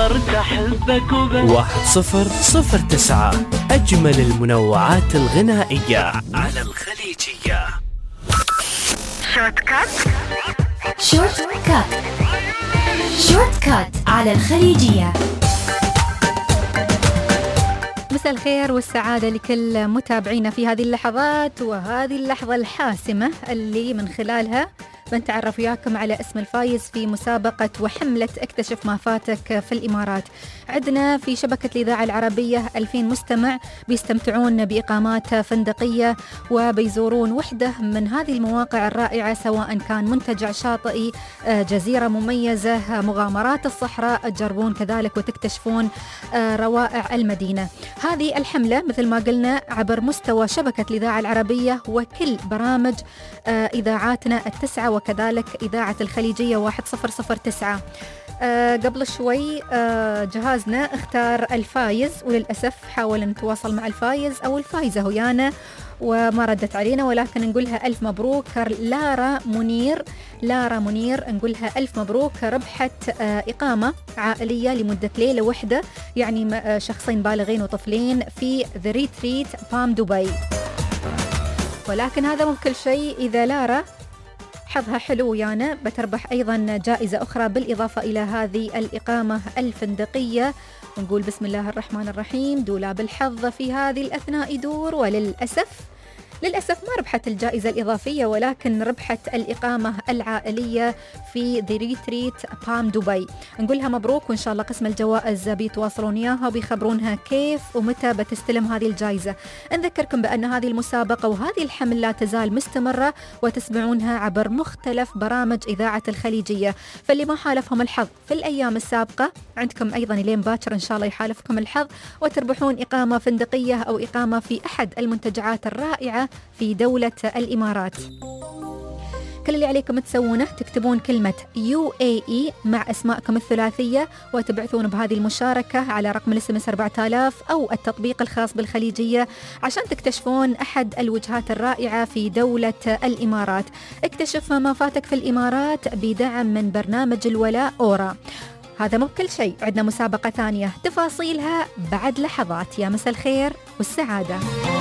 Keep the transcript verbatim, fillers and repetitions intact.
صرت أحبك وبس. واحد صفر صفر تسعة، أجمل المنوعات الغنائية على الخليجية. شورت كات شورت كات شورت كات على الخليجية. مساء الخير والسعادة لكل متابعينا في هذه اللحظات وهذه اللحظة الحاسمة اللي من خلالها بنتعرف وياكم على اسم الفايز في مسابقة وحملة اكتشف ما فاتك في الإمارات. عندنا في شبكة الإذاعة العربية ألفين مستمع بيستمتعون بإقامات فندقية وبيزورون وحدة من هذه المواقع الرائعة، سواء كان منتجع شاطئي، جزيرة مميزة، مغامرات الصحراء، تجربون كذلك وتكتشفون روائع المدينة. هذه الحملة مثل ما قلنا عبر مستوى شبكة الإذاعة العربية وكل برامج إذاعاتنا التسعة وكذلك إذاعة الخليجية واحد صفر صفر تسعة. أه قبل شوي أه جهازنا اختار الفايز، وللأسف حاول نتواصل مع الفايز أو الفايزة ويانا وما ردت علينا، ولكن نقولها ألف مبروك لارا منير. لارا منير نقولها ألف مبروك، ربحت أه إقامة عائلية لمدة ليلة واحدة، يعني أه شخصين بالغين وطفلين في ذا ريتريت بام دبي. ولكن هذا مو كل شيء، إذا لارا حظها حلو ويانا بتربح أيضا جائزة أخرى بالإضافة إلى هذه الإقامة الفندقية. ونقول بسم الله الرحمن الرحيم، دولاب الحظ في هذه الأثناء يدور، وللأسف للأسف ما ربحت الجائزة الإضافية، ولكن ربحت الإقامة العائلية في ذا ريتريت بام دبي. نقولها مبروك، وإن شاء الله قسم الجوائز بيتواصلون إياها وبيخبرونها كيف ومتى بتستلم هذه الجائزة. نذكركم بأن هذه المسابقة وهذه الحملة لا تزال مستمرة وتسمعونها عبر مختلف برامج إذاعة الخليجية، فاللي ما حالفهم الحظ في الأيام السابقة عندكم أيضا لين باكر إن شاء الله يحالفكم الحظ وتربحون إقامة فندقية أو إقامة في أحد المنتجعات الرائعة في دولة الإمارات. كل اللي عليكم تسوونه تكتبون كلمة يو إيه إي مع أسماءكم الثلاثية وتبعثون بهذه المشاركة على رقم الاس ام اس أربعة آلاف أو التطبيق الخاص بالخليجية عشان تكتشفون أحد الوجهات الرائعة في دولة الإمارات. اكتشف ما فاتك في الإمارات بدعم من برنامج الولاء أورا. هذا مو بكل شيء، عندنا مسابقة ثانية تفاصيلها بعد لحظات. يا مساء الخير والسعادة.